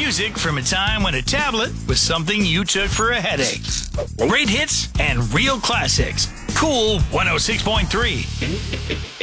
music from a time when a tablet was something you took for a headache. Great hits and real classics. Cool 106.3.